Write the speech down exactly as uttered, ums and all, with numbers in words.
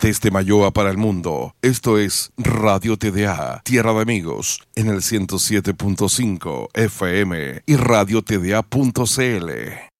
Desde Mayoa para el mundo, esto es Radio T D A, Tierra de Amigos, en el ciento siete punto cinco F M y radio t d a punto c l.